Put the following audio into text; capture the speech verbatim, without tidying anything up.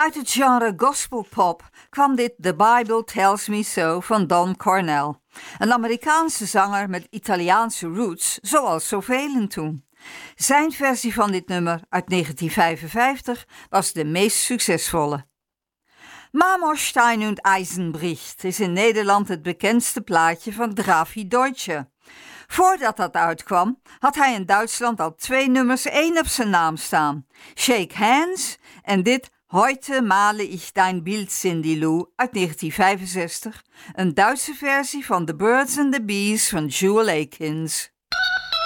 Uit het genre gospelpop kwam dit The Bible Tells Me So van Don Cornell. Een Amerikaanse zanger met Italiaanse roots, zoals zoveel toen. Zijn versie van dit nummer uit negentien vijfenvijftig was de meest succesvolle. Marmorstein und Eisenbricht is in Nederland het bekendste plaatje van Drafi Deutsche. Voordat dat uitkwam, had hij in Duitsland al twee nummers één op zijn naam staan. Shake Hands en dit Heute male ich dein Bild, Cindy Lou uit negentien vijfenzestig, een Duitse versie van The Birds and the Bees van Jewel Akins.